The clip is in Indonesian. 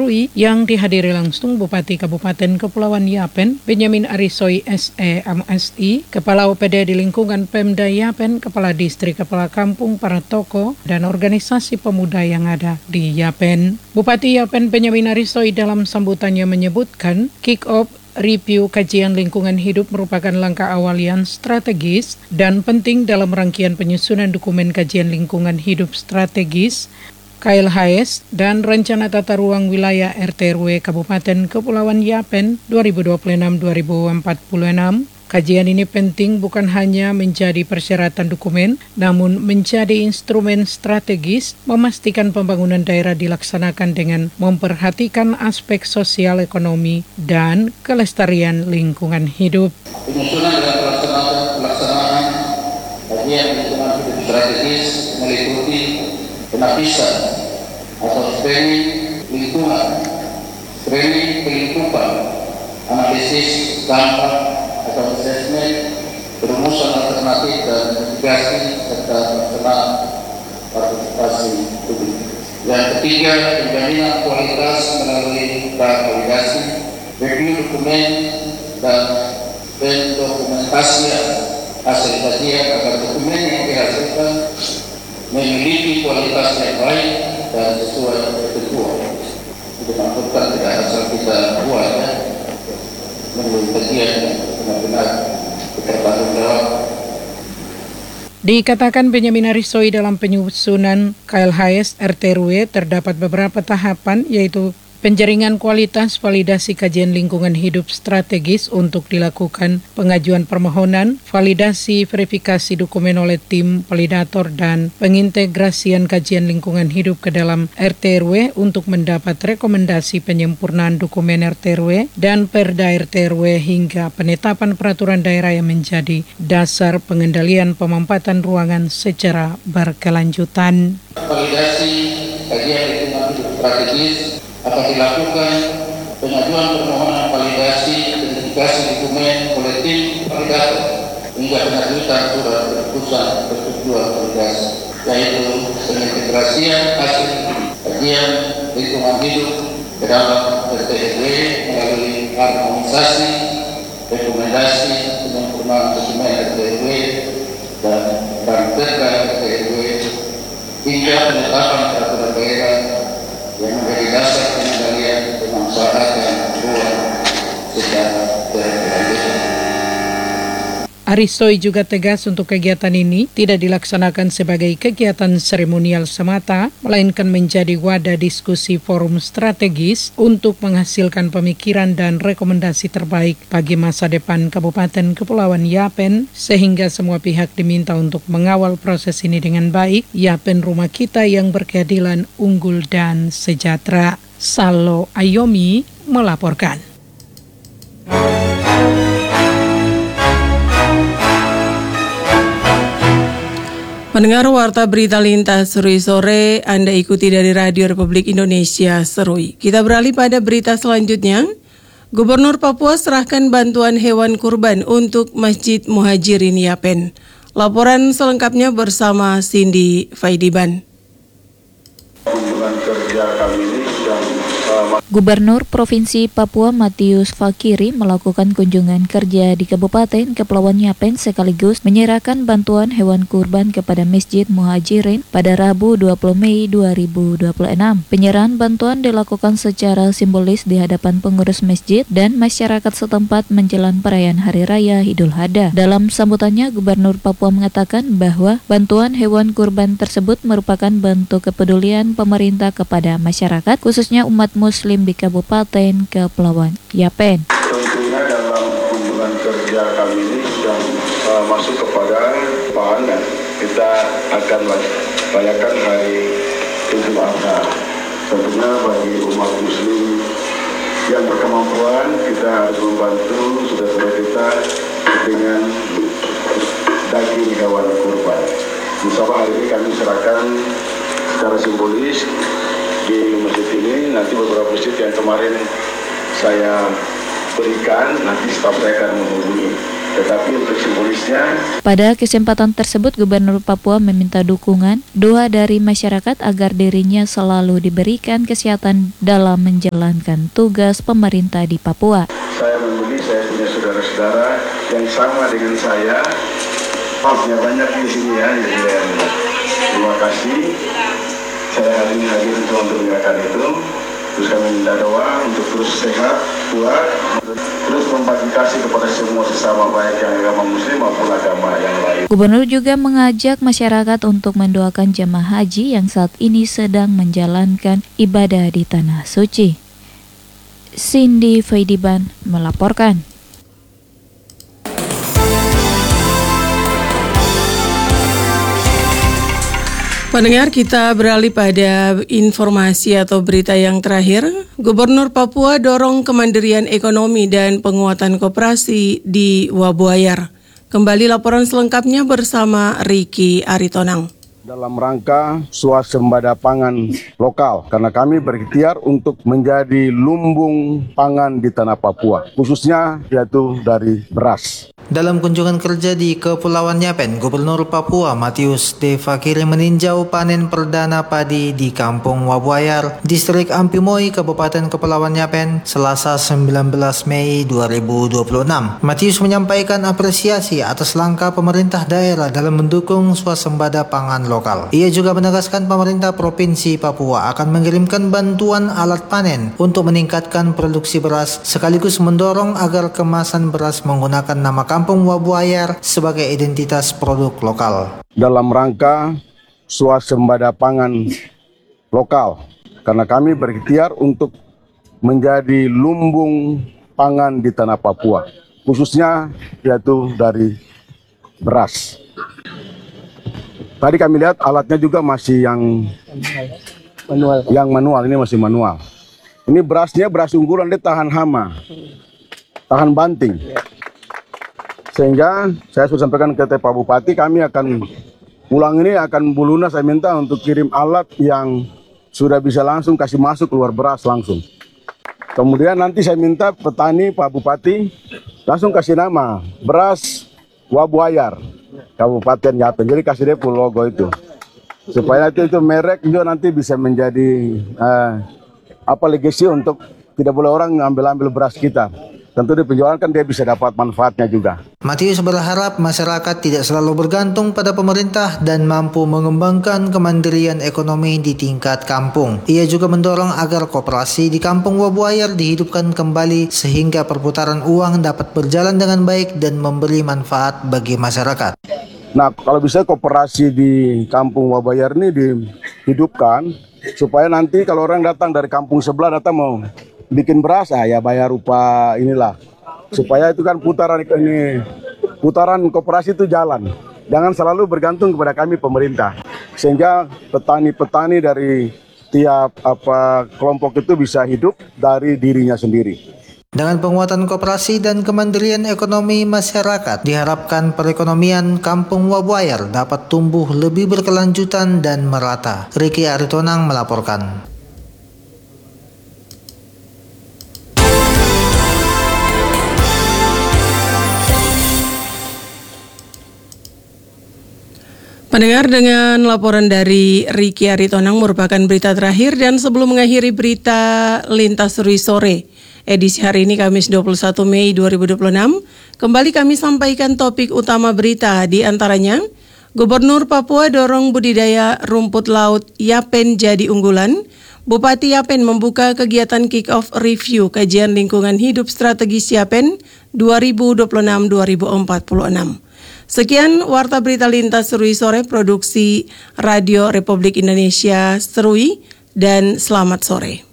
Serui yang dihadiri langsung Bupati Kabupaten Kepulauan Yapen, Benyamin Arisoi SE MSI, Kepala OPD di lingkungan Pemda Yapen, Kepala Distrik, Kepala Kampung, para tokoh, dan organisasi pemuda yang ada di Yapen. Bupati Yapen Benyamin Arisoi dalam sambutannya menyebutkan kick-off review kajian lingkungan hidup merupakan langkah awal yang strategis dan penting dalam rangkaian penyusunan dokumen kajian lingkungan hidup strategis KLHS dan Rencana Tata Ruang Wilayah RT/RW Kabupaten Kepulauan Yapen 2026-2046. Kajian ini penting bukan hanya menjadi persyaratan dokumen, namun menjadi instrumen strategis memastikan pembangunan daerah dilaksanakan dengan memperhatikan aspek sosial, ekonomi, dan kelestarian lingkungan hidup. Penyusunan dan pelaksanaan kajian lingkungan hidup strategis meliputi penapisan atau framing lingkungan, framing pelingkupan, analisis dampak atau assessment, perumusan alternatif dan mitigasi serta pelaksanaan partisipasi publik. Yang ketiga, penjaminan kualitas melalui validasi, review dokumen dan pendokumentasian hasil kajian agar dokumen yang dihasilkan memiliki kualitas yang baik dan sesuai ketentuan. Itu maksudkan tidak asal kita buat ya, melalui kajian yang benar-benar bertanggung jawab. Dikatakan Benyamin Arisoi dalam penyusunan KLHS RT/RW terdapat beberapa tahapan, yaitu penjaringan kualitas, validasi kajian lingkungan hidup strategis untuk dilakukan pengajuan permohonan, validasi verifikasi dokumen oleh tim validator, dan pengintegrasian kajian lingkungan hidup ke dalam RT/RW untuk mendapat rekomendasi penyempurnaan dokumen RT/RW dan Perda RT/RW hingga penetapan peraturan daerah yang menjadi dasar pengendalian pemampatan ruangan secara berkelanjutan. Validasi kajian lingkungan hidup strategis akan dilakukan pengajuan permohonan validasi verifikasi dokumen oleh tim validator hingga pengajuan surat keputusan persetujuan validasi, yaitu pengintegrasian hasil kajian lingkungan hidup ke dalam RT/RW melalui harmonisasi rekomendasi penyempurnaan dokumen RT/RW dan Perda RT/RW hingga penetapan peraturan daerah yang menjadi dasar pengendalian pemanfaatan ruang secara berkelanjutan. Arisoi juga tegas untuk kegiatan ini tidak dilaksanakan sebagai kegiatan seremonial semata, melainkan menjadi wadah diskusi forum strategis untuk menghasilkan pemikiran dan rekomendasi terbaik bagi masa depan Kabupaten Kepulauan Yapen, sehingga semua pihak diminta untuk mengawal proses ini dengan baik. Yapen rumah kita yang berkeadilan, unggul, dan sejahtera. Salo Ayomi melaporkan. Mendengar Warta Berita Lintas Serui Sore, Anda ikuti dari Radio Republik Indonesia Serui. Kita beralih pada berita selanjutnya. Gubernur Papua serahkan bantuan hewan kurban untuk Masjid Muhajirin Yapen. Laporan selengkapnya bersama Cindy Faidiban. Gubernur Provinsi Papua Matius Fakiri melakukan kunjungan kerja di Kabupaten Kepulauan Yapen sekaligus menyerahkan bantuan hewan kurban kepada Masjid Muhajirin pada Rabu 20 Mei 2026. Penyerahan bantuan dilakukan secara simbolis di hadapan pengurus masjid dan masyarakat setempat menjelang perayaan Hari Raya Idul Adha. Dalam sambutannya, Gubernur Papua mengatakan bahwa bantuan hewan kurban tersebut merupakan bentuk kepedulian pemerintah kepada masyarakat, khususnya umat Muslim di Kabupaten Kepulauan Yapen. Tentunya dalam kunjungan kerja kami ini sudah masuk kepada pangan. Kita akan rayakan hari Idul Adha. Tentunya bagi umat Muslim yang berkemampuan, kita harus membantu saudara kita dengan daging hewan kurban. Insya Allah hari ini kami serahkan secara simbolis di masjid ini. Nanti beberapa masjid yang kemarin saya berikan, nanti staf saya akan menghubungi Tetapi untuk simbolisnya, Pada kesempatan tersebut, Gubernur Papua meminta dukungan, doa dari masyarakat agar dirinya selalu diberikan kesehatan dalam menjalankan tugas pemerintah di Papua. saya punya saudara-saudara yang sama dengan saya. Maafnya banyak di sini ya, jadi terima kasih. Saya hari ini hadir untuk mendengarkan itu. Terus kami minta doa untuk terus sehat, kuat, terus membagi kasih kepada semua sesama, baik yang agama Muslim maupun agama yang lain. Gubernur juga mengajak masyarakat untuk mendoakan jemaah haji yang saat ini sedang menjalankan ibadah di Tanah Suci. Cindy Faidiban melaporkan. Pendengar, kita beralih pada informasi atau berita yang terakhir. Gubernur Papua dorong kemandirian ekonomi dan penguatan koperasi di Wabuayar. Kembali laporan selengkapnya bersama Ricky Aritonang. Dalam rangka swasembada pangan lokal, karena kami berikhtiar untuk menjadi lumbung pangan di tanah Papua, khususnya yaitu dari beras. Dalam kunjungan kerja di Kepulauan Yapen, Gubernur Papua Matius D. Fakiri meninjau panen perdana padi di Kampung Wabuayar, Distrik Ampimoi, Kabupaten Kepulauan Yapen, Selasa 19 Mei 2026. Matius menyampaikan apresiasi atas langkah pemerintah daerah dalam mendukung swasembada pangan lokal. Ia juga menegaskan pemerintah Provinsi Papua akan mengirimkan bantuan alat panen untuk meningkatkan produksi beras, sekaligus mendorong agar kemasan beras menggunakan nama Kampung Wabuayar sebagai identitas produk lokal. Dalam rangka swasembada pangan lokal, karena kami berikhtiar untuk menjadi lumbung pangan di tanah Papua, khususnya yaitu dari beras. Tadi kami lihat alatnya juga masih yang manual, ini masih manual. Ini berasnya beras unggulan, dia tahan hama, tahan banting. Sehingga saya sudah sampaikan ke Pak Bupati, kami akan pulang ini akan Bu Luna saya minta untuk kirim alat yang sudah bisa langsung kasih masuk keluar beras langsung. Kemudian nanti saya minta petani Pak Bupati langsung kasih nama beras Wabuayar Kabupaten Yapen. Jadi kasih dia logo itu. Supaya itu merek juga nanti bisa menjadi legasi untuk tidak boleh orang ambil beras kita. Tentu di penjualan kan dia bisa dapat manfaatnya juga. Matius berharap masyarakat tidak selalu bergantung pada pemerintah dan mampu mengembangkan kemandirian ekonomi di tingkat kampung. Ia juga mendorong agar koperasi di Kampung Wabuayar dihidupkan kembali sehingga perputaran uang dapat berjalan dengan baik dan memberi manfaat bagi masyarakat. Nah, kalau bisa koperasi di Kampung Wabuayar ini dihidupkan supaya nanti kalau orang datang dari kampung sebelah datang mau bikin beras, ya bayar upah inilah. Supaya itu kan putaran koperasi itu jalan. Jangan selalu bergantung kepada kami pemerintah. Sehingga petani-petani dari tiap kelompok itu bisa hidup dari dirinya sendiri. Dengan penguatan koperasi dan kemandirian ekonomi masyarakat, diharapkan perekonomian Kampung Wabuayar dapat tumbuh lebih berkelanjutan dan merata. Ricky Aritonang melaporkan. Pendengar, dengan laporan dari Ricky Aritonang merupakan berita terakhir, dan sebelum mengakhiri berita Lintas Sore edisi hari ini Kamis 21 Mei 2026, kembali kami sampaikan topik utama berita, di antaranya Gubernur Papua dorong budidaya rumput laut Yapen jadi unggulan. Bupati Yapen membuka kegiatan kick-off review kajian lingkungan hidup strategis Yapen 2026-2046. Sekian Warta Berita Lintas Serui Sore, produksi Radio Republik Indonesia Serui, dan selamat sore.